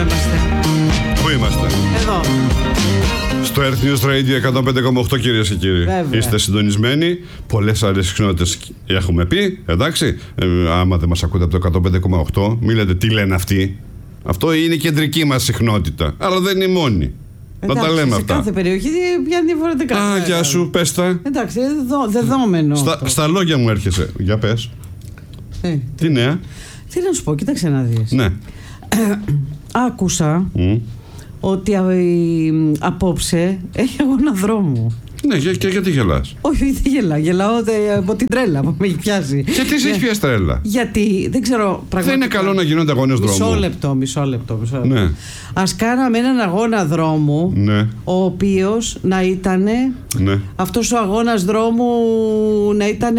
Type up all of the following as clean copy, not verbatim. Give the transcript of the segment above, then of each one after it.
είμαστε. Πού είμαστε? Εδώ. Στο Earth News Radio 105,8, κυρίες και κύριοι. Βέβαια. Είστε συντονισμένοι. Πολλές άλλες συχνότητες έχουμε πει. Εντάξει. Άμα δεν μας ακούτε από το 105,8, μην λέτε τι λένε αυτοί. Αυτό είναι η κεντρική μας συχνότητα. Αλλά δεν είναι η μόνη. Να τα λέμε σε αυτά. κάθε περιοχή πιάνει διαφορετικά. Α, γεια σου, πες τα. Εντάξει, δεδόμενο. Στα λόγια μου έρχεσαι. Για πες. Τι νέα? Τι να σου πω, κοίταξε να δεις. Ναι. Άκουσα ότι απόψε έχει αγώνα δρόμου. Ναι, και γιατί γελάς? Όχι, δεν γελάω. Γελάω από την τρέλα που με έχει πιάσει. Γιατί σε έχει πιάσει τρέλα? Γιατί δεν ξέρω πραγματικά. Δεν είναι καλό να γίνονται αγώνες δρόμου. Μισό λεπτό. Ναι. Ας κάναμε έναν αγώνα δρόμου, ναι, ο οποίος να ήταν, ναι, αυτός ο αγώνας δρόμου να ήταν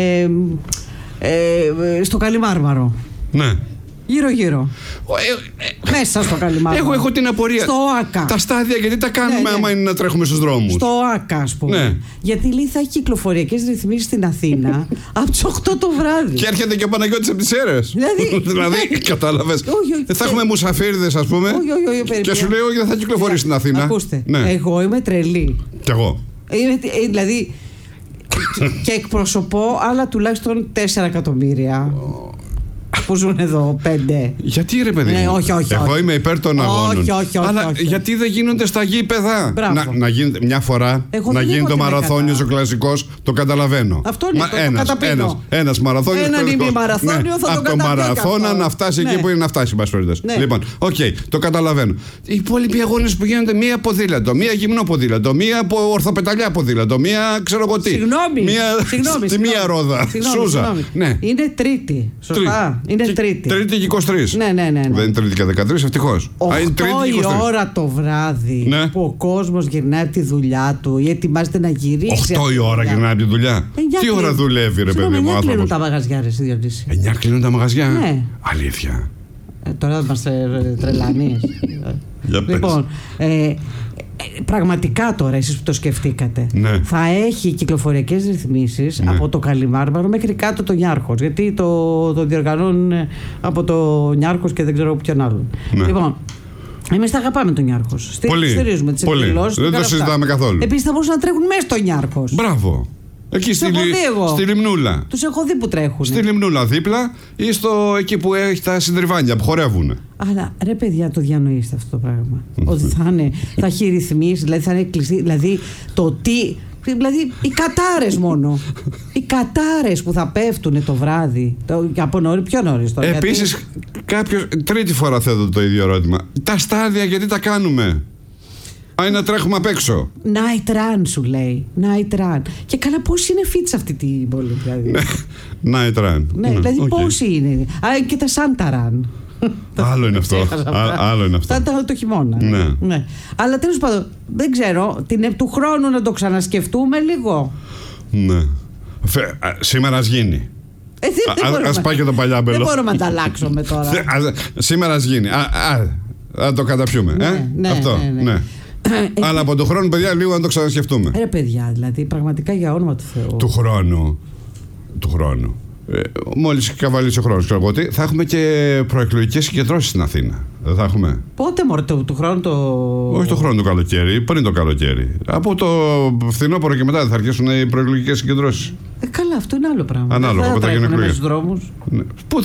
στο Καλιμάρμαρο. Ναι. Γύρω-γύρω. Μέσα στο Καλιμάρμαρο. Εγώ έχω την απορία. Στο ΆΚΑ. Τα στάδια γιατί τα κάνουμε άμα είναι να τρέχουμε στους δρόμους? Στο ΆΚΑ, ας πούμε. Ναι. Γιατί λέει θα έχει κυκλοφοριακές ρυθμίσεις στην Αθήνα από τις 8 το βράδυ. Και έρχεται και ο Παναγιώτης από τις Σέρρες. Δηλαδή, κατάλαβες. Θα έχουμε μουσαφίρδες, ας πούμε. Όχι, και σου λέει όχι, δεν θα κυκλοφορήσει στην Αθήνα. Ακούστε. Ναι. Εγώ είμαι τρελή. Κι εγώ. Δηλαδή. Και εκπροσωπώ άλλα τουλάχιστον 4 εκατομμύρια. Που ζουν εδώ 5. Γιατί ρε παιδί? Ναι, όχι. Εγώ είμαι υπέρ των αγώνων. Όχι. Αλλά γιατί δεν γίνονται στα γήπεδα? Να γίνεται μια φορά. Να γίνει το μαραθώνιος ο κλασικός. Το καταλαβαίνω. Αυτό είναι το καταπίνω. Ένας μαραθώνιος. Έναν ημιμαραθώνιο θα το από το μαραθώνα να φτάσει εκεί που είναι να φτάσει. Λοιπόν, οκ, το καταλαβαίνω. Οι υπόλοιποι αγώνες που γίνονται, μία ποδήλατο, μία γυμνό ποδήλατο, μία ορθοπεταλιά ποδήλατο, μία ξέρω εγώ τι. Συγγνώμη. Μία ρόδα. Σούζα. Είναι Τρίτη. Σωστά. Είναι Τρίτη. Τρίτη και 23. Ναι. Δεν είναι Τρίτη και 13, ευτυχώς. 8 η ώρα το βράδυ, ναι, που ο κόσμος γυρνάει από τη δουλειά του ή ετοιμάζεται να γυρίσει. 8 η ώρα γυρνάει από τη δουλειά. Τι ώρα δουλεύει, ρε παιδί μου, άνθρωπος? 9 κλείνουν τα μαγαζιά, ρε Διονύση. 9 κλείνουν τα μαγαζιά. Ναι. Αλήθεια. Τώρα μας τρελάνεις. Λοιπόν, πραγματικά τώρα εσείς που το σκεφτήκατε, ναι, θα έχει κυκλοφοριακές ρυθμίσεις, ναι, από το Καλιμάρμαρο μέχρι κάτω το Νιάρχος, γιατί το διοργανώνουν από το Νιάρχος και δεν ξέρω ποιον άλλον. Ναι. Λοιπόν, εμείς τα αγαπάμε τον Νιάρχος. Στηρίζουμε τις εκδηλώσεις. Δεν το συζητάμε καθόλου. Επίσης θα μπορούσαν να τρέχουν μέσα στο Νιάρχος. Μπράβο. Εκεί στη Λιμνούλα. Τους έχω δει που τρέχουν. Στη Λιμνούλα δίπλα ή εκεί που έχει τα συντριβάνια που χορεύουν. Αλλά ρε παιδιά, το διανοείστε αυτό το πράγμα. Ότι θα έχει ρυθμίσει, δηλαδή θα είναι κλειστή. Δηλαδή το τι. Δηλαδή οι κατάρες μόνο. Οι κατάρες που θα πέφτουν το βράδυ. Από νωρίς, πιο νωρίς τώρα. Επίσης, κάποιος. Τρίτη φορά θέτω το ίδιο ερώτημα. Τα στάδια γιατί τα κάνουμε? Πάει να τρέχουμε απ' έξω. Night run σου λέει. Night run. Και καλά πόσοι είναι fit σε αυτή την πόλη δηλαδή. Night run. Ναι, δηλαδή πόσοι είναι. Και τα Santa run. Άλλο είναι αυτό. Άλλο είναι αυτό. Θα ήταν το χειμώνα. Ναι. Αλλά τέλος πάντων, δεν ξέρω, του χρόνου να το ξανασκεφτούμε λίγο. Ναι. Σήμερα ας γίνει. Ας πάει και το παλιάμπελο. Δεν μπορούμε να τα αλλάξουμε τώρα. Σήμερα ας γίνει. Να το καταπιούμε. Αυτό. Ναι. Αλλά από τον χρόνο, παιδιά, λίγο να το ξανασκεφτούμε. Ρε παιδιά, δηλαδή, πραγματικά για όνομα του Θεού. Του χρόνου. Μόλις καβαλήσει ο χρόνος, θα έχουμε και προεκλογικές συγκεντρώσεις στην Αθήνα. Δεν θα έχουμε? Πότε μωρέ, του χρόνου Όχι το χρόνο, το καλοκαίρι, πριν το καλοκαίρι. Από το φθινόπωρο και μετά θα αρχίσουν οι προεκλογικές συγκεντρώσεις. Καλά, αυτό είναι άλλο πράγμα. Ανάλογα με τα γενεκλογία. Στους δρόμους. Ναι.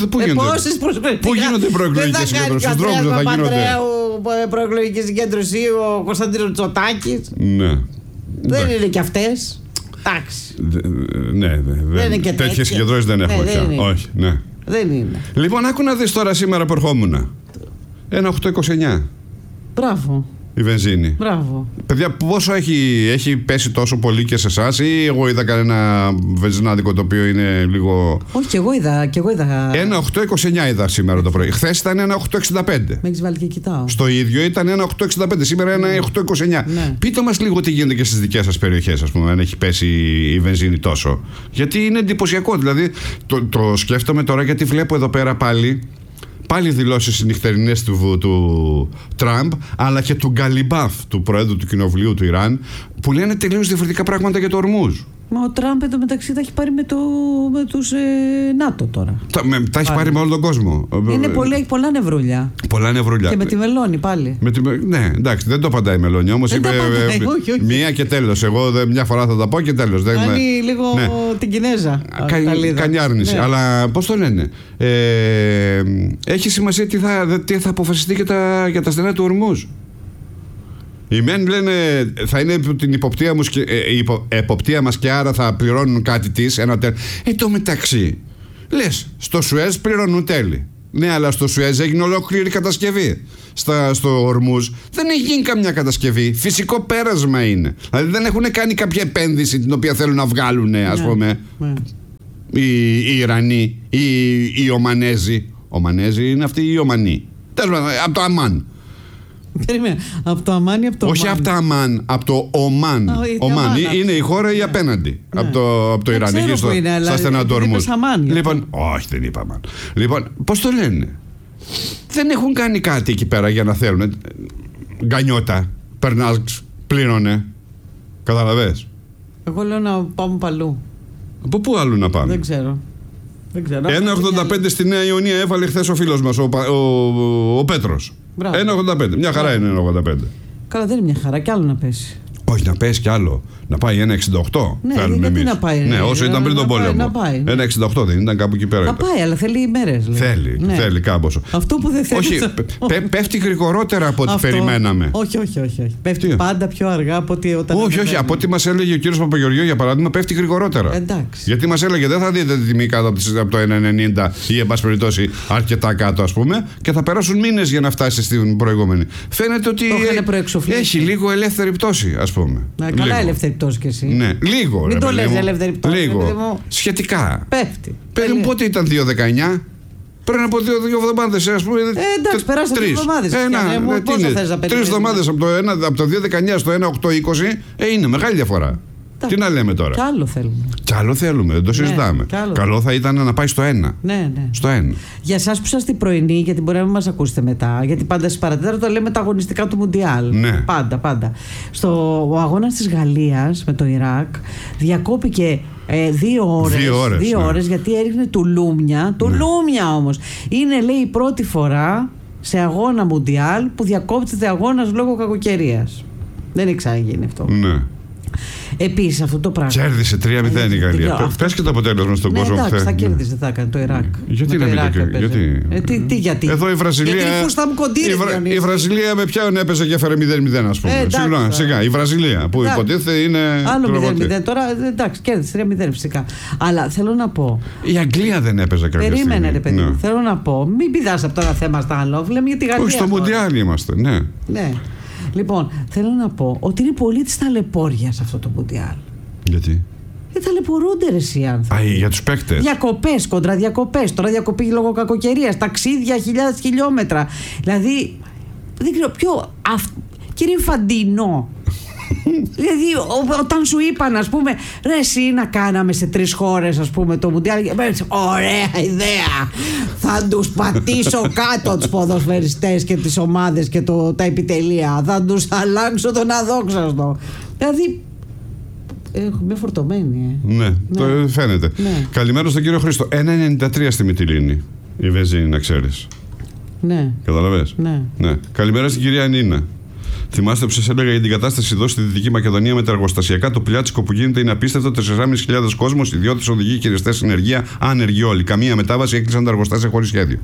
Πού γίνονται οι προεκλογικές συγκεντρώσεις? Στους δρόμους δεν θα γίνονται? Προεκλογική συγκέντρωση ο Κωνσταντίνος Μητσοτάκης. Ναι. Δεν είναι κι αυτές. Εντάξει. Ναι, τέτοιες συγκεντρώσεις δεν έχουμε πια. Όχι, ναι. Δεν είναι. Λοιπόν, άκου να δεις τώρα σήμερα που ερχόμουν. 1,829. Μπράβο. Η βενζίνη. Μπράβο. Παιδιά, πόσο έχει πέσει τόσο πολύ και σε εσάς, ή εγώ είδα κανένα βενζινάδικο το οποίο είναι λίγο. Όχι, και εγώ είδα. 1,829 είδα σήμερα το πρωί. Χθες ήταν 1,865. Με έχεις βάλει και κοιτάω. Στο ίδιο ήταν 1,865. Σήμερα 1,829. Ναι. Πείτε μας λίγο τι γίνεται και στις δικές σας περιοχές, ας πούμε, αν έχει πέσει η βενζίνη τόσο. Γιατί είναι εντυπωσιακό. Δηλαδή, το σκέφτομαι τώρα γιατί βλέπω εδώ πέρα πάλι δηλώσεις οι νυχτερινές του Τραμπ, αλλά και του Γκαλιμπάφ, του Προέδρου του Κοινοβουλίου του Ιράν, που λένε τελείως διαφορετικά πράγματα για το Ορμούζ. Μα ο Τραμπ εντωμεταξύ τα έχει πάρει με τους ΝΑΤΟ τώρα. Τα έχει πάρει με όλο τον κόσμο. Έχει πολλά νευρούλια. Πολλά νευρούλια. Και με τη Μελώνη πάλι. Ναι, εντάξει, δεν το απαντάει η Μελώνη. Όμως είπε όχι. μία και τέλος. Εγώ μια φορά θα τα πω και τέλος. Κάνει λίγο την Κινέζα. Κάνει άρνηση. Αλλά πώς το λένε. Έχει σημασία τι θα αποφασιστεί για τα στενά του Ορμούζ. Οι μεν λένε θα είναι την εποπτεία μας και άρα θα πληρώνουν κάτι της. Το μεταξύ λες στο Σουέζ πληρώνουν τέλη. Ναι, αλλά στο Σουέζ έγινε ολόκληρη κατασκευή. Στο Ορμούζ δεν έχει γίνει καμιά κατασκευή. Φυσικό πέρασμα είναι. Δηλαδή δεν έχουν κάνει κάποια επένδυση την οποία θέλουν να βγάλουν, ας πούμε. Οι Ιρανοί ή οι Ομανέζοι. Ομανέζοι είναι αυτοί οι Ομανοί. Από το Αμάν. Περίμενε. Από το Αμάν ή από το Ομάν? Όχι από το Αμάν, από το Ομάν. Ομάν είναι η χώρα η απέναντι. Από το Ιράν. Εκεί στα στενά του Ορμούζ. Λοιπόν, όχι, δεν είπα Αμάν. Λοιπόν, πώς το λένε. Δεν έχουν κάνει κάτι εκεί πέρα για να θέλουν. Γκανιώτα. Περνάς, πλήρωνε. Καταλαβες. Εγώ λέω να πάμε παλού. Από πού άλλου να πάμε? Δεν ξέρω. 1,85 στη Νέα Ιωνία έβαλε χθες ο φίλος μας, ο Πέτρος. 1,85. Μια χαρά είναι 1,85. Καλά, δεν είναι μια χαρά, κι άλλο να πέσει. Όχι, να πέσει κι άλλο. Να πάει 1,68. Ναι, γιατί να πάει. Ναι, όσο ήταν πριν τον πόλεμο. 1,68 δεν ήταν κάπου εκεί πέρα. Να πάει, αλλά θέλει ημέρες. Θέλει κάμποσο. Αυτό που δεν θέλει. Όχι, πέφτει γρηγορότερα από ό,τι περιμέναμε. Όχι. Πέφτει πάντα πιο αργά από ό,τι όταν. Όχι. Από ό,τι μας έλεγε ο κύριος Παπαγεωργίου, για παράδειγμα, πέφτει γρηγορότερα. Εντάξει. Γιατί μας έλεγε δεν θα δείτε τη τιμή κάτω από το 1,90 ή εν πάση περιπτώσει αρκετά κάτω, ας πούμε, και θα περάσουν μήνες για να φτάσει στην προηγούμενη. Φαίνεται ότι έχει λίγο ελεύθερη πτώση, ας πούμε. Καλά, ελεύθερη πτώση κι εσύ. Ναι, λίγο. Μην το λες ελεύθερη πτώση. Λίγο. Σχετικά. Πέφτει. Περίμενε πότε ήταν 2,19. Πριν από 2 εβδομάδες, ας πούμε. Εντάξει, περάσαν 3 εβδομάδες. 3 εβδομάδες από το 2,19 στο 1,820 είναι μεγάλη διαφορά. Τι να λέμε τώρα. Κι άλλο θέλουμε. Δεν το συζητάμε. Καλό θα ήταν να πάει στο 1. Ναι. Στο 1. Για εσάς που είσαστε πρωινοί, γιατί μπορεί να μην μας ακούσετε μετά, γιατί πάντα στις παρατέταρτο λέμε τα αγωνιστικά του Μουντιάλ. Ναι. Πάντα. Ο αγώνας της Γαλλίας με το Ιράκ διακόπηκε 2 ώρες γιατί έριχνε τουλούμια. Τουλούμια όμως. Είναι, λέει, η πρώτη φορά σε αγώνα Μουντιάλ που διακόπτεται αγώνας λόγω κακοκαιρίας. Δεν έχει ξαναγίνει αυτό. Ναι. Επίσης αυτό το πράγμα. Κέρδισε 3-0 η Γαλλία. Πες και το αποτέλεσμα στον κόσμο. Εντάξει, θα κέρδισε, θα έκανε το Ιράκ. Γιατί να μην το κέρδισε? Γιατί. Εδώ η Βραζιλία. Η Βραζιλία με ποιον έπαιζε και έφερε 0-0, ας πούμε. Σιγά. Η Βραζιλία που υποτίθεται είναι. Άλλο 0-0. Τώρα εντάξει, κέρδισε 3-0 φυσικά. Αλλά θέλω να πω. Η Αγγλία δεν έπαιζε κάποια στιγμή. Περίμενε, ρε παιδί. Θέλω να πω. Μην πηδάς από το ένα θέμα στα άλλο. Λέμε για τη Γαλλία. Όχι, στο Μουντιάλ είμαστε, ναι. Λοιπόν, θέλω να πω ότι είναι πολύ της ταλαιπώρια αυτό το Μουντιάλ. Γιατί? Ταλαιπωρούνται ρε οι άνθρωποι. Για τους παίκτες. Διακοπές, κοντραδιακοπές. Τώρα διακοπή λόγω κακοκαιρίας. Ταξίδια 1.000 χιλιόμετρα. Δηλαδή, δεν ξέρω ποιο. Κύριε Φαντινό. Δηλαδή, όταν σου είπαν, ας πούμε, ρε, εσύ να κάναμε σε 3 χώρες, ας πούμε, το Μουντιάλ. Ωραία ιδέα! Θα τους πατήσω κάτω τους ποδοσφαιριστές και τις ομάδες και τα επιτελεία. Θα τους αλλάξω τον αδόξαστο. Δηλαδή, είμαι φορτωμένη. Ναι, το φαίνεται. Ναι. Καλημέρα στον κύριο Χρήστο. 1,93 στη Μυτιλήνη η βενζίνη, να ξέρεις. Ναι. Καταλαβες. Ναι. Καλημέρα στην κυρία Νίνα. Θυμάστε που σας έλεγα για την κατάσταση εδώ στη Δυτική Μακεδονία με τα εργοστασιακά? Το πουλιάτσικο που γίνεται είναι απίστευτο. 4.500 κόσμος, ιδιώτες, οδηγοί, χειριστές, συνεργεία, άνεργοι όλοι. Καμία μετάβαση, έκλεισαν τα εργοστάσια χωρίς σχέδιο.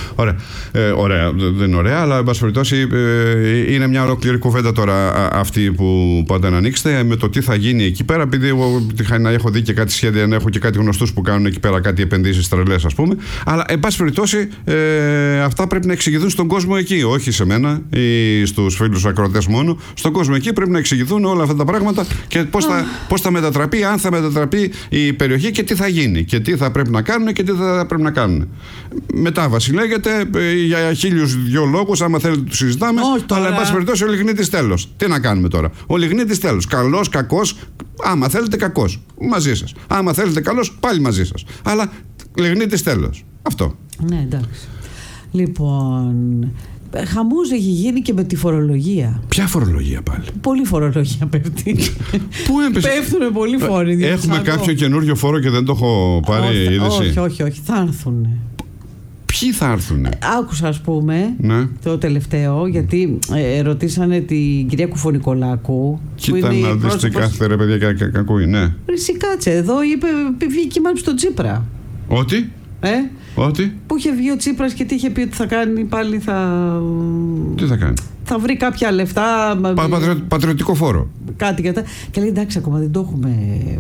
Ωραία. Δεν είναι ωραία, αλλά εν πάση περιπτώσει είναι μια ολόκληρη κουβέντα τώρα αυτή που πάτε να ανοίξετε με το τι θα γίνει εκεί πέρα. Επειδή εγώ τυχαίνει να έχω δει και κάτι σχέδια, να έχω και κάτι γνωστούς που κάνουν εκεί πέρα κάτι επενδύσεις τρελές, ας πούμε. Αλλά εν πάση περιπτώσει αυτά πρέπει να εξηγηθούν στον κόσμο εκεί, όχι σε μένα ή στους φίλους ακροατές μόνο. Στον κόσμο εκεί πρέπει να εξηγηθούν όλα αυτά τα πράγματα και πώς θα μετατραπεί, αν θα μετατραπεί η περιοχή και τι θα γίνει και τι θα πρέπει να κάνουν και τι θα πρέπει να κάνουν. Μετάβαση λέγεται για 1.002 λόγους, άμα θέλετε το συζητάμε. Αλλά εν πάση περιπτώσει ο λιγνίτης τέλος. Τι να κάνουμε τώρα? Ο λιγνίτης τέλος. Καλός, κακός, άμα θέλετε κακός, μαζί σας. Άμα θέλετε καλός, πάλι μαζί σας. Αλλά λιγνίτης τέλος. Αυτό. Ναι, εντάξει. Λοιπόν, Χαμός έχει γίνει και με τη φορολογία. Ποια φορολογία πάλι? Πολύ φορολογία πέφτει. Πού έπεσε? Πέφτουν πολύ φόροι. Έχουμε κάποιο καινούριο φόρο και δεν το έχω πάρει είδηση? Όχι, θα έρθουν. Ποιοι θα έρθουν? Άκουσα, ας πούμε, το τελευταίο, γιατί ρωτήσανε την κυρία Κουφονικολάκου. Κοίτα να δεις τι κάθε ρε παιδιά κακούει, ναι. Κάτσε, εδώ βγήκε μάλλον στον Τσίπρα. Ότι? Ότι? Που είχε βγει ο Τσίπρας και τι είχε πει ότι θα κάνει πάλι, Τι θα κάνει? Θα βρει κάποια λεφτά. Πατριωτικό φόρο. Κάτι και λέει εντάξει, ακόμα δεν το έχουμε.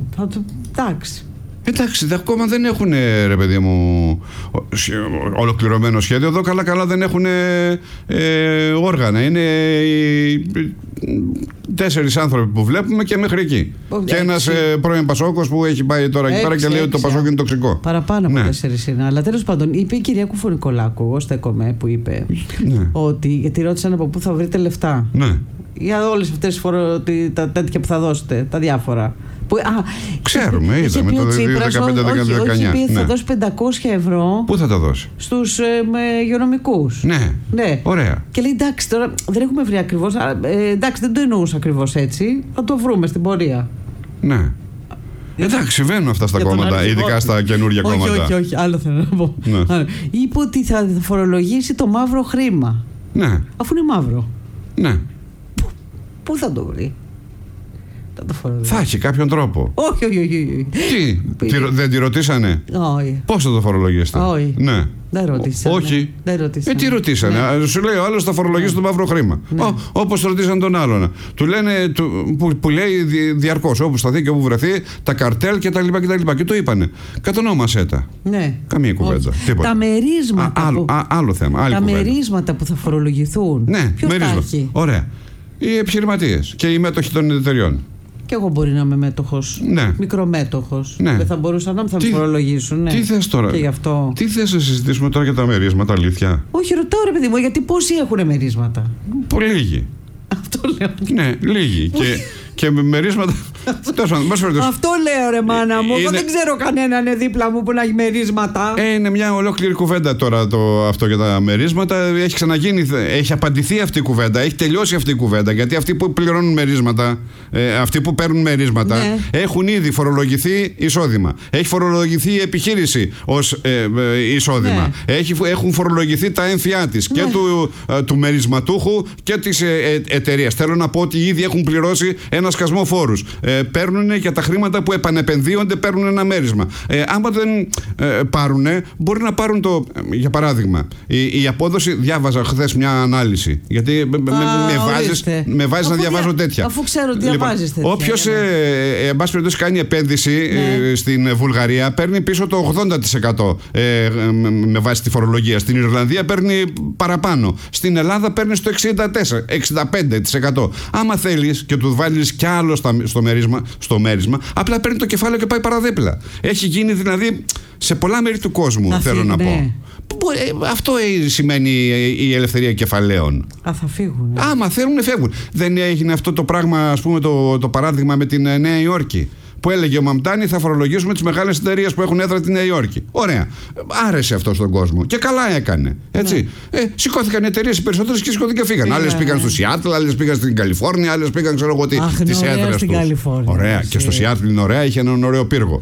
Εντάξει, ακόμα δεν έχουν, ρε παιδί μου, ολοκληρωμένο σχέδιο. Εδώ καλά δεν έχουν όργανα. Είναι 4 άνθρωποι που βλέπουμε και μέχρι εκεί. Και ένας πρώην Πασόκος που έχει πάει τώρα εκεί πέρα και λέει ότι το Πασόκ είναι τοξικό. Παραπάνω από 4 είναι. Αλλά τέλος πάντων, είπε η κυρία Κουφονικολάκου, εγώ στέκομαι, που είπε ότι, γιατί ρώτησαν από πού θα βρείτε λεφτά. Ναι. Για όλες αυτές τα τέτοια που θα δώσετε, τα διάφορα. Ξέρουμε, είδαμε το 2015-2019. Όχι, πει θα δώσει 500 ευρώ. Πού θα τα δώσει? Στους υγειονομικούς. Ναι. Ωραία. Και λέει εντάξει, τώρα δεν έχουμε βρει ακριβώς. Εντάξει, δεν το εννοούσα ακριβώς έτσι. Θα το βρούμε στην πορεία. Ναι. Εντάξει, συμβαίνουν αυτά στα κόμματα, ειδικά στα καινούργια κόμματα. Όχι, άλλο θέλω να πω. Είπε ότι θα φορολογήσει το μαύρο χρήμα. Ναι. Αφού είναι μαύρο. Ναι. Πού θα το βρει? Θα έχει κάποιον τρόπο. Όχι. Τι, δεν τη ρωτήσανε? Όχι. Πώς θα το φορολογήσετε? Όχι. Ναι. Δεν ρώτησαν. Όχι. Τι ρωτήσανε? Σου λέει ο άλλος θα φορολογήσει το μαύρο χρήμα. Όπως ρωτήσαν τον άλλον. Του λένε, που λέει διαρκώς, όπου σταθεί και όπου βρεθεί, τα καρτέλ και τα λοιπά. Και το είπανε. Κατονόμασέ τα. Ναι. Καμία κουβέντα. Τα μερίσματα. Άλλο θέμα. Τα μερίσματα που θα φορολογηθούν. Ναι, ποιος τα έχει? Ωραία. Οι επιχειρηματίες και οι μέτοχοι των εταιριών. Και εγώ μπορεί να είμαι μέτοχος. Ναι. Μικρομέτοχος. Ναι. Δεν θα μπορούσα να με φορολογήσουν. Ναι. Τι θες τώρα? Και γι' αυτό. Τι θες να συζητήσουμε τώρα για τα μερίσματα, αλήθεια? Όχι, ρωτάω ρε παιδί μου, γιατί πόσοι έχουν μερίσματα? Πολύ λίγοι. Αυτό λέω. Ναι, λίγοι. Και με μερίσματα. Αυτό λέω ρε μάνα μου. Εγώ δεν ξέρω κανέναν δίπλα μου που να έχει μερίσματα. Είναι μια ολόκληρη κουβέντα τώρα αυτό για τα μερίσματα. Έχει ξαναγίνει, έχει απαντηθεί αυτή η κουβέντα. Έχει τελειώσει αυτή η κουβέντα. Γιατί αυτοί που πληρώνουν μερίσματα, αυτοί που παίρνουν μερίσματα, έχουν ήδη φορολογηθεί εισόδημα. Έχει φορολογηθεί η επιχείρηση ως εισόδημα. Έχουν φορολογηθεί τα έμφυά της και του μερισματούχου και της εταιρείας. Θέλω να πω ότι ήδη έχουν πληρώσει ένα σκασμό φόρους. Παίρνουν για τα χρήματα που επανεπενδύονται, παίρνουν ένα μέρισμα. Άμα δεν πάρουν, μπορεί να πάρουν για παράδειγμα, η απόδοση. Διάβαζα χθες μια ανάλυση. Γιατί με βάζεις να διαβάζω τέτοια. Αφού ξέρω ότι διαβάζεις τέτοια. Όποιος, εν πάση περιπτώσει, κάνει επένδυση στην Βουλγαρία, παίρνει πίσω το 80% με βάση τη φορολογία. Στην Ιρλανδία παίρνει παραπάνω. Στην Ελλάδα παίρνει στο 65%. Άμα θέλεις και του βάλεις κι άλλο στο μέρισμα, απλά παίρνει το κεφάλαιο και πάει παραδίπλα. Έχει γίνει δηλαδή σε πολλά μέρη του κόσμου, θέλω να πω. Αυτό σημαίνει η ελευθερία κεφαλαίων. Θα φύγουν. Άμα θέλουν, φεύγουν. Δεν έγινε αυτό το πράγμα, ας πούμε, το παράδειγμα με την Νέα Υόρκη, που έλεγε ο Μαμτάνη θα φορολογήσουμε τις μεγάλες εταιρείες που έχουν έδρα τη Νέα Υόρκη. Ωραία. Άρεσε αυτό στον κόσμο. Και καλά έκανε. Έτσι. Σηκώθηκαν οι εταιρείες οι περισσότερες και σηκώθηκαν και φύγαν. Άλλες πήγαν στο Σιάτλ, άλλες πήγαν στην Καλιφόρνια, άλλες πήγαν, ξέρω εγώ τι, τις έδρες τους. Ωραία. Και στο Σιάτλ είναι ωραία, είχε έναν ωραίο πύργο.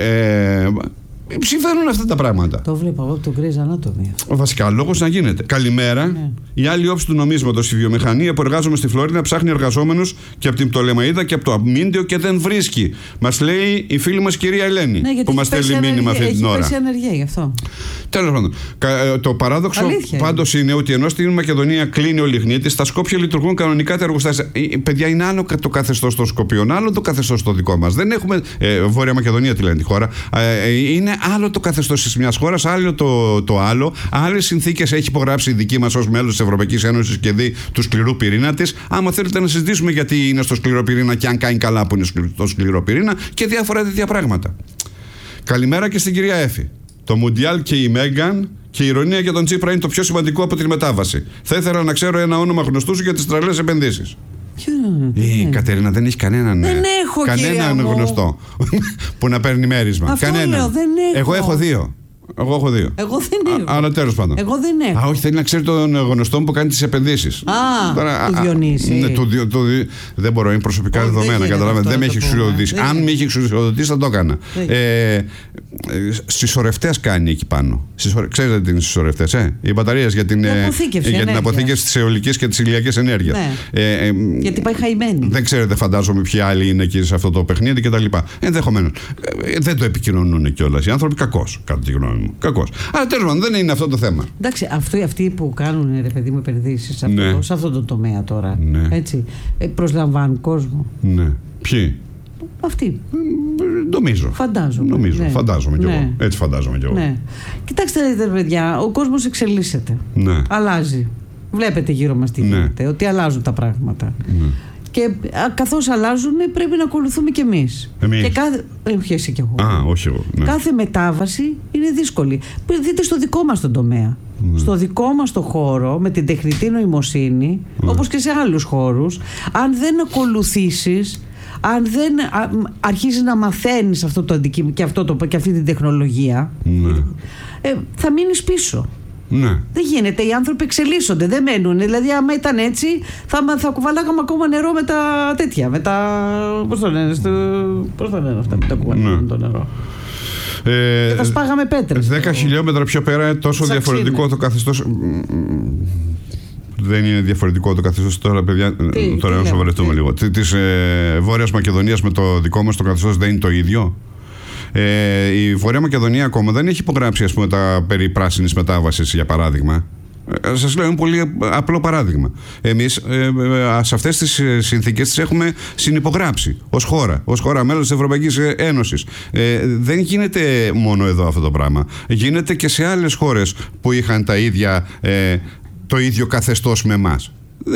Συμβαίνουν αυτά τα πράγματα. Το βλέπω από το Grey's Anatomy. Ο βασικά λόγος να γίνεται. Καλημέρα. Ναι. Η άλλη όψη του νομίσματος. Η βιομηχανία που εργάζομαι στη Φλόρινα ψάχνει εργαζόμενους και από την Πτολεμαΐδα και από το Αμίντιο και δεν βρίσκει. Μας λέει η φίλη μας κυρία Ελένη. Ναι, που μας στέλνει μήνυμα αυτή την ώρα. Έχει ανεργία γι' αυτό. Τέλος πάντων. Το παράδοξο πάντως είναι ότι ενώ στην Μακεδονία κλείνει ο λιγνίτης, στα Σκόπια λειτουργούν κανονικά τα εργοστάσια. Παιδιά, είναι άλλο το καθεστώς των Σκοπιών, άλλο το καθεστώς το δικό μας. Δεν έχουμε. Βόρεια Μακεδονία τη λένε τη χώρα. Είναι άλλο το καθεστώς της μιας χώρας, άλλο το άλλο. Άλλες συνθήκες έχει υπογράψει η δική μας ως μέλος της Ευρωπαϊκής Ένωσης και δει του σκληρού πυρήνα της. Άμα θέλετε να συζητήσουμε γιατί είναι στο σκληρό πυρήνα και αν κάνει καλά που είναι στο σκληρό πυρήνα και διάφορα τέτοια πράγματα. Καλημέρα και στην κυρία Έφη. Το Μουντιάλ και η Μέγκαν και η ηρωνία για τον Τσίπρα είναι το πιο σημαντικό από τη μετάβαση. Θα ήθελα να ξέρω ένα όνομα γνωστού σου για τις τρελές επενδύσεις. Η Κατερίνα δεν έχει κανέναν γνωστό που να παίρνει μέρισμα. Αυτό λέω, δεν έχω. Εγώ έχω 2. Εγώ έχω 2. Εγώ δεν έχω. Αλλά τέλος πάντων. Εγώ δεν έχω. Όχι, θέλει να ξέρει τον γνωστό μου που κάνει τις επενδύσεις. Του Διονύση. Ναι, δεν μπορώ, είναι προσωπικά δεδομένα. Καταλαβαίνετε. Δεν με έχει εξουσιοδοτήσει. Αν με είχε εξουσιοδοτήσει, θα το έκανα. Συσσωρευτές κάνει εκεί πάνω. Ξέρετε τι είναι συσσωρευτές, οι μπαταρίες για την αποθήκευση της αιωλικής και της ηλιακής ενέργειας. Γιατί πάει χαημένη. Δεν ξέρετε, φαντάζομαι, ποιοι άλλοι είναι εκεί σε αυτό το παιχνίδι κτλ. Ενδεχομένως. Δεν το επικοινωνούν κιόλας οι άνθρωποι. Κακώς, κατά τη γνώμη μου. Κακώς. Αλλά τέλος πάντων, δεν είναι αυτό το θέμα. Εντάξει, αυτοί που κάνουν, ρε παιδί μου, επενδύσεις σε αυτό το τομέα τώρα. Ναι. Έτσι, προσλαμβάνουν κόσμο. Ναι. Ποιοι? Αυτοί. Νομίζω. Φαντάζομαι κι εγώ. Έτσι φαντάζομαι κι εγώ. Ναι. Κοιτάξτε, παιδιά, ο κόσμος εξελίσσεται. Ναι. Αλλάζει. Βλέπετε γύρω μας τι γίνεται, ότι αλλάζουν τα πράγματα. Ναι. Και καθώς αλλάζουν, πρέπει να ακολουθούμε κι εμείς. Και όχι εσύ κι εγώ. Όχι εγώ. Ναι. Κάθε μετάβαση είναι δύσκολη. Δείτε στο δικό μας τον τομέα. Στο δικό μας το χώρο, με την τεχνητή νοημοσύνη, όπως και σε άλλους χώρους, αν δεν ακολουθήσεις, αν δεν αρχίσεις να μαθαίνεις αυτό το αντικείμενο και αυτή την τεχνολογία, θα μείνεις πίσω. Ναι. Δεν γίνεται, οι άνθρωποι εξελίσσονται, δεν μένουν. Δηλαδή, άμα ήταν έτσι, θα κουβαλάγαμε ακόμα νερό με τα τέτοια. Με τα. Πώς το λένε αυτά που τα κουβαλάγαμε το νερό. Και τα σπάγαμε πέτρες. 10 χιλιόμετρα πιο πέρα, τόσο διαφορετικό το καθεστώς. Δεν είναι διαφορετικό το καθεστώς τώρα, παιδιά. Τώρα να σοβαρευτούμε λίγο. Της Βόρειας Μακεδονίας με το δικό μας το καθεστώς δεν είναι το ίδιο. Η Βόρεια Μακεδονία ακόμα δεν έχει υπογράψει, ας πούμε, τα περί πράσινης μετάβασης, για παράδειγμα. Σας λέω, είναι πολύ απλό παράδειγμα. Εμείς σε αυτές τις συνθήκες τις έχουμε συνυπογράψει ως χώρα μέλος της Ευρωπαϊκής Ένωσης. Δεν γίνεται μόνο εδώ αυτό το πράγμα. Γίνεται και σε άλλες χώρες που είχαν το ίδιο καθεστώς με εμάς.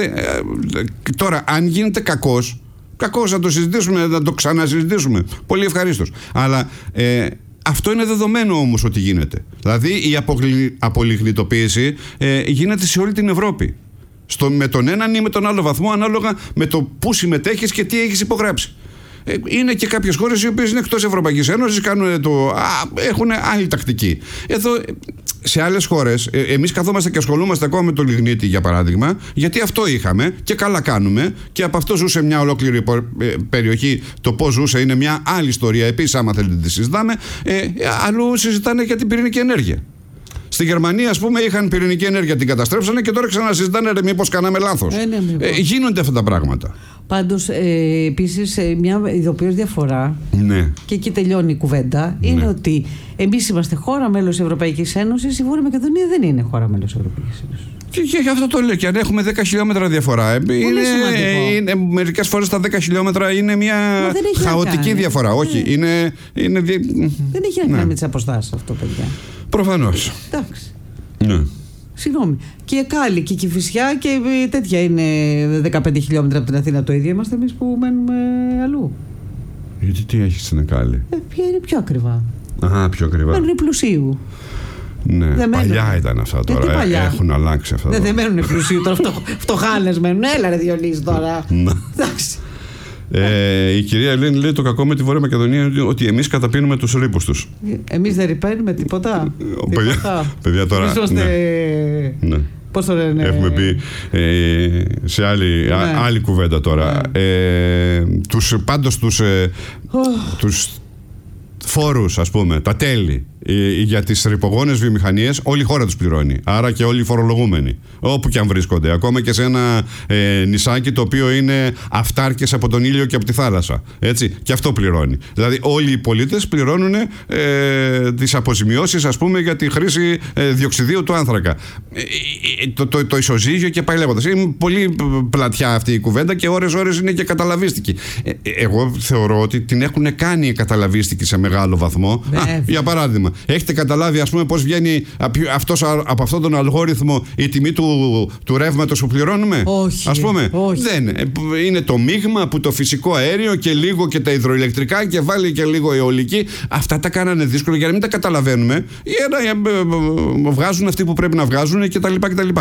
Τώρα, αν γίνεται κακός να το συζητήσουμε, να το ξανασυζητήσουμε. Πολύ ευχαρίστως. Αλλά αυτό είναι δεδομένο όμως ότι γίνεται. Δηλαδή η απολιγνητοποίηση γίνεται σε όλη την Ευρώπη. Με τον έναν ή με τον άλλο βαθμό, ανάλογα με το πού συμμετέχεις και τι έχεις υπογράψει. Είναι και κάποιες χώρες οι οποίες είναι εκτός Ευρωπαϊκής Ένωσης, έχουν άλλη τακτική. Εδώ, σε άλλες χώρες, εμείς καθόμαστε και ασχολούμαστε ακόμα με το λιγνίτη, για παράδειγμα, γιατί αυτό είχαμε και καλά κάνουμε, και από αυτό ζούσε μια ολόκληρη περιοχή. Το πώς ζούσε είναι μια άλλη ιστορία. Επίσης, άμα θέλετε, τη συζητάμε. Αλλού συζητάνε για την πυρηνική ενέργεια. Στη Γερμανία, ας πούμε, είχαν πυρηνική ενέργεια, την καταστρέψανε και τώρα ξανασυζητάνε μήπως κάναμε λάθος. Γίνονται αυτά τα πράγματα. Πάντως, επίσης, μια ειδοποιώς διαφορά, και εκεί τελειώνει η κουβέντα, είναι ότι εμείς είμαστε χώρα μέλος της Ευρωπαϊκής Ένωσης, η Βόρεια Μακεδονία δεν είναι χώρα μέλος της Ευρωπαϊκής Ένωσης. Και αυτό το λέω. Και αν έχουμε 10 χιλιόμετρα διαφορά, μερικές φορές τα 10 χιλιόμετρα είναι μια χαοτική διαφορά. Όχι, δεν έχει να κάνει με τις αποστάσεις αυτό, παιδιά. Προφανώς. Εντάξει. Ναι. Συγγνώμη. Και η Κάλλη και η Κηφισιά και τέτοια είναι 15 χιλιόμετρα από την Αθήνα το ίδιο. Είμαστε εμείς που μένουμε αλλού. Γιατί τι έχει στην Κάλλη? Ποια είναι πιο ακριβά. Πιο ακριβά. Μένουν πλουσίου. Ναι, παλιά ήταν αυτά τώρα. Έχουν αλλάξει αυτά. Δεν μένουν πλουσίου τώρα. Φτωχάνες μένουν. Έλα, ρε Διονύση τώρα. Εντάξει. Η κυρία Ελένη λέει: το κακό με τη Βόρεια Μακεδονία είναι ότι εμείς καταπίνουμε τους ρήπους τους. Εμείς δεν ρηπαίνουμε τίποτα. Παιδιά τώρα. Ναι. Πώς το λένε? Έχουμε πει σε άλλη κουβέντα τώρα. Πάντως τους φόρους, ας πούμε, τα τέλη για τις ρηπογόνες βιομηχανίες, όλη η χώρα τους πληρώνει. Άρα και όλοι οι φορολογούμενοι, όπου και αν βρίσκονται. Ακόμα και σε ένα νησάκι το οποίο είναι αυτάρκες από τον ήλιο και από τη θάλασσα. Έτσι, και αυτό πληρώνει. Δηλαδή, όλοι οι πολίτες πληρώνουν τις αποζημιώσεις, ας πούμε, για τη χρήση διοξιδίου του άνθρακα. Το ισοζύγιο και πάει λέγοντας. Είναι πολύ πλατιά αυτή η κουβέντα και ώρες είναι και καταλαβίστικη. Εγώ θεωρώ ότι την έχουν κάνει καταλαβίστικη σε μεγάλο βαθμό. Για παράδειγμα, έχετε καταλάβει, ας πούμε, πώς βγαίνει από αυτόν τον αλγόριθμο η τιμή του ρεύματος που πληρώνουμε? Όχι. Ας πούμε, όχι. Δεν είναι το μείγμα που το φυσικό αέριο και λίγο και τα υδροηλεκτρικά και βάλει και λίγο αιωλική. Αυτά τα κάνανε δύσκολο για να μην τα καταλαβαίνουμε. Βγάζουν αυτοί που πρέπει να βγάζουν κτλ.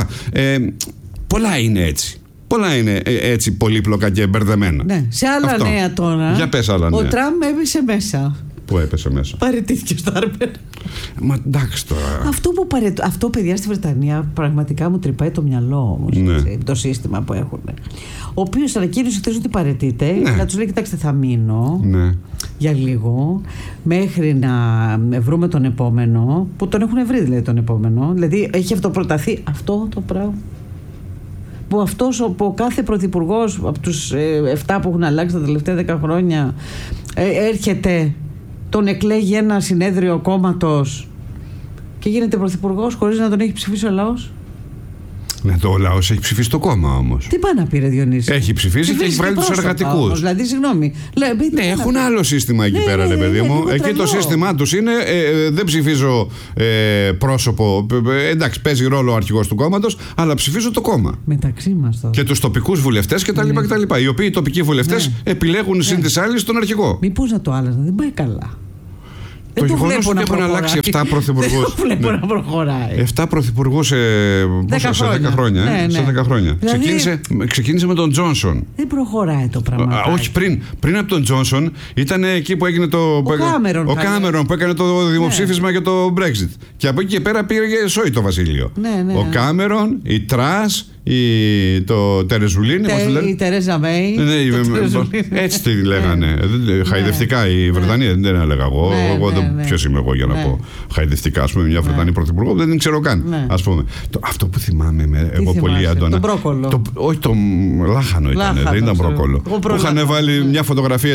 Πολλά είναι έτσι. Πολλά είναι έτσι πολύπλοκα και μπερδεμένα. Ναι. Σε άλλα νέα τώρα. Για πες άλλα νέα. Ο Τραμπ έβησε μέσα. που έπεσε μέσα. Παραιτήθηκε ο Στάρμερ. Μα εντάξει τώρα. Αυτό, παιδιά, στη Βρετανία πραγματικά μου τρυπάει το μυαλό όμως. Ναι. Το σύστημα που έχουν. Ο οποίος ανακοίνωσε χθες ότι παραιτείται. Ναι. Να τους λέει: κοιτάξτε, θα μείνω. Ναι. Για λίγο, μέχρι να βρούμε τον επόμενο, που τον έχουν βρει δηλαδή τον επόμενο. Δηλαδή έχει αυτοπροταθεί αυτό το πράγμα. Που ο κάθε πρωθυπουργός από τους 7 που έχουν αλλάξει τα τελευταία 10 χρόνια έρχεται, τον εκλέγει ένα συνέδριο κόμματος και γίνεται πρωθυπουργός χωρίς να τον έχει ψηφίσει ο λαός. Ναι, το λαός έχει ψηφίσει το κόμμα όμως. Τι πάει να πει, ρε Διονύση? Έχει ψηφίσει και έχει βάλει τους εργατικούς. Δηλαδή, συγγνώμη. Ναι, έχουν άλλο σύστημα εκεί πέρα, ρε παιδί μου. Εκεί το σύστημά τους είναι δεν ψηφίζω πρόσωπο. Εντάξει, παίζει ρόλο ο αρχηγός του κόμματος, αλλά ψηφίζω το κόμμα. Μεταξύ μας τώρα. Και τους τοπικούς βουλευτές κτλ. Οι οποίοι τοπικοί βουλευτές επιλέγουν συν της άλλης τον αρχηγό. Μήπως να το άλλαζαν, δεν πάει καλά. Το γεγονός ότι έχουν αλλάξει 7 πρωθυπουργούς. Δεν το βλέπω να προχωράει. 7 πρωθυπουργούς σε 10 χρόνια. Σε 10 χρόνια. Δηλαδή, ξεκίνησε με τον Τζόνσον. Δεν προχωράει το πράγμα. Όχι, πριν από τον Τζόνσον ήταν εκεί που έγινε ο Κάμερον που έκανε το δημοψήφισμα για το Brexit. Και από εκεί και πέρα πήγε σόι το βασίλειο. Ο Κάμερον, η Τρας, το Τερεζουλίνη. Η Τερέζα Μέη. Έτσι τη λέγανε. Χαϊδευτικά η Βρετανία δεν έλεγα εγώ. Ποιος είμαι εγώ για να πω χαϊδευτικά? Ας πούμε, μια Βρετανή πρωθυπουργό δεν ξέρω καν. Ας πούμε. Αυτό που θυμάμαι εγώ πολύ έντονα. Το μπρόκολο. Όχι, το λάχανο ήταν. Δεν ήταν μπρόκολο. Που είχαν βάλει μια φωτογραφία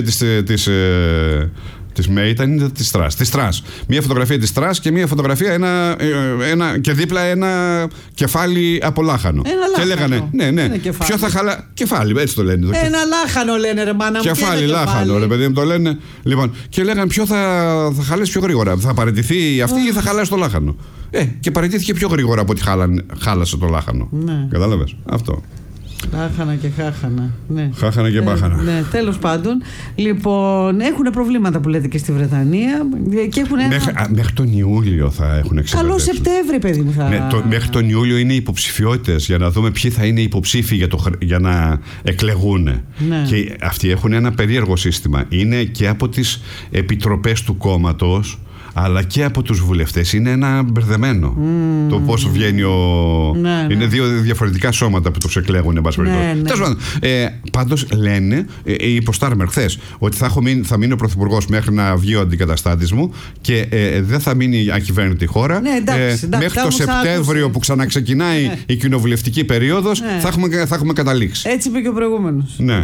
της Μέη, ήταν της Τρας. Μία φωτογραφία της Τρας και μία φωτογραφία και δίπλα ένα κεφάλι από λάχανο. Και λέγανε, ναι, ποιο θα χαλά. Κεφάλι, έτσι το λένε. Ένα λάχανο λένε, ρε μάνα μου. Κεφάλι, λάχανο, ρε παιδί μου, το λένε. Λοιπόν, και λέγανε ποιο θα χαλάσει πιο γρήγορα. Θα παραιτηθεί αυτή ή θα χαλάσει το λάχανο. Και παραιτήθηκε πιο γρήγορα από ότι χάλασε το λάχανο. Κατάλαβες αυτό. Χάχανα και χάχανα. Ναι. Χάχανα και μπάχανα. Ναι, τέλος πάντων. Λοιπόν, έχουν προβλήματα που λέτε και στη Βρετανία. Και έχουν μέχρι τον Ιούλιο θα έχουν εξεταστεί. Καλό Σεπτέμβρη, παιδί μου. Μέχρι τον Ιούλιο είναι υποψηφιότητες για να δούμε ποιοι θα είναι υποψήφοι για να εκλεγούν. Ναι. Και αυτοί έχουν ένα περίεργο σύστημα. Είναι και από τις επιτροπές του κόμματος, αλλά και από τους βουλευτές. Είναι ένα μπερδεμένο το πώς βγαίνει είναι δύο διαφορετικά σώματα που τους εκλέγουν, εν πάση περιπτώσει. Πάντως λένε, είπε ο Στάρμερ χθες, ότι θα μείνει ο πρωθυπουργός μέχρι να βγει ο αντικαταστάτης μου και δεν θα μείνει ακυβέρνητη χώρα. Μέχρι το Σεπτέμβριο που ξαναξεκινάει η κοινοβουλευτική περίοδος θα έχουμε καταλήξει. Έτσι είπε και ο προηγούμενος. Ναι.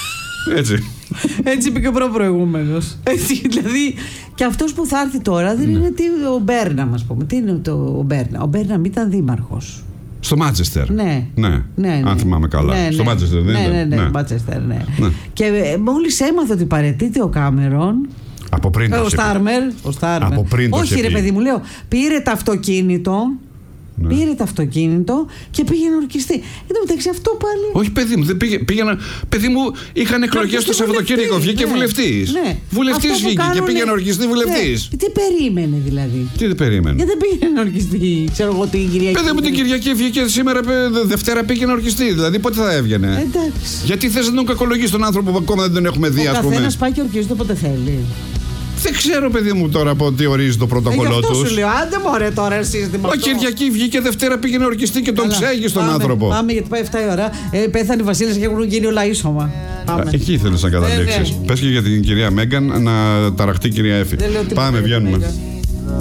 Έτσι είπε και ο προηγούμενος. Δηλαδή, και αυτός που θα έρθει τώρα δεν είναι ο Μπέρναμ, ας πούμε. Τι είναι ο Μπέρναμ? Ο Μπέρναμ ήταν δήμαρχος. Στο Μάντσεστερ. Ναι. Αν θυμάμαι καλά. Στο Μάντσεστερ δεν είναι? Ναι, Μάντσεστερ, ναι. Και μόλις έμαθε ότι παραιτείται ο Κάμερον. Από πριν ο Στάρμερ. Από πριν το όχι, ρε παιδί μου, λέω, πήρε το αυτοκίνητο. Πήρε το αυτοκίνητο και πήγε να ορκιστεί. Εν τω μεταξύ αυτό πάλι. Όχι, παιδί μου, δεν πήγαινε. Παιδί μου, είχαν εκλογές το Σαββατοκύριακο. Βγήκε βουλευτής. Βουλευτής βγήκε και πήγε να ορκιστεί βουλευτής. Τι περίμενε δηλαδή? Τι δεν περίμενε? Γιατί δεν πήγε να ορκιστεί, ξέρω εγώ, την Κυριακή. Παιδί μου, την Κυριακή βγήκε σήμερα, Δευτέρα πήγε να ορκιστεί. Δηλαδή πότε θα έβγαινε? Εντάξει. Γιατί θες να τον κακολογείς τον άνθρωπο που ακόμα δεν τον έχουμε δει, ας πούμε? Ο καθένας πάει και ορκίζεται όποτε θέλει. Δεν ξέρω, παιδί μου, τώρα από τι ορίζει το πρωτόκολλό του. Αυτό σου λέω, άντε μωρέ τώρα σύστημα. Ο Κυριακή βγήκε, Δευτέρα πήγε να ορκιστεί και τον ψέγει στον άνθρωπο. Πάμε, γιατί πάει 7 η ώρα. Πέθανε η Βασίλισσα και έχουν γίνει όλα ίσωμα. Εκεί ήθελες να καταλήξεις. Πες και για την κυρία Μέγκαν να ταραχτεί η κυρία Έφη. Πάμε, βγαίνουμε.